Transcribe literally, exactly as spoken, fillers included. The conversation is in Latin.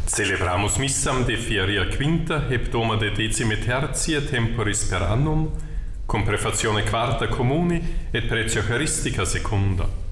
Celebramus missam de fieria quinta hebdoma de decime tertia temporis per annum, cum prefazione quarta communi et pretio eucharistica secunda.